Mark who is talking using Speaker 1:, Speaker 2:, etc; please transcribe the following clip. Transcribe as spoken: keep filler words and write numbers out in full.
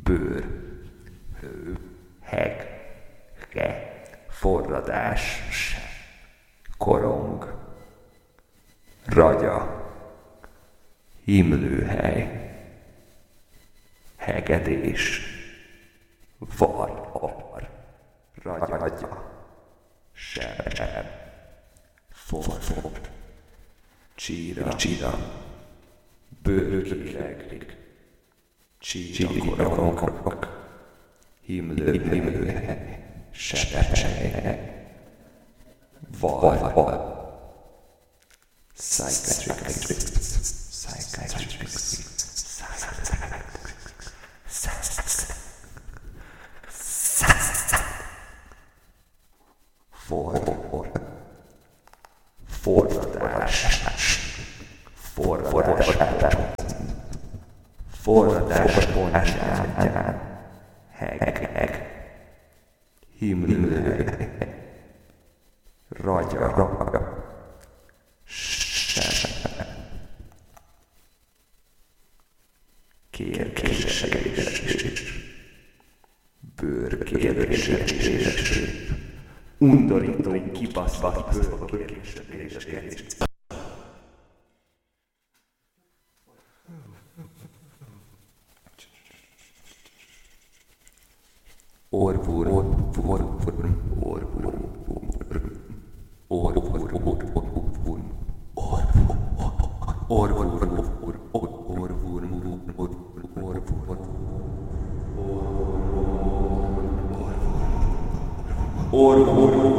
Speaker 1: bőr, hő, heg, ge, forradás, korong, ragya, himlőhely, hegedés, var, var, ragya, seb, seb, for, for, csíra, csíra, bőrkileg, csíra, korong, himlő, himlőhely, seb, seb, var, var, psychiatric, psychiatric, for, for, forradás, forradás, forradás pontján, heg, heg, himlő, ragya, ragya, kérkésés, bőrkérkésés, undorító, kibaszott bőrkérkésés. Orvúr, orvúr, orvúr, orvúr, orvúr, orvúr, orvúr,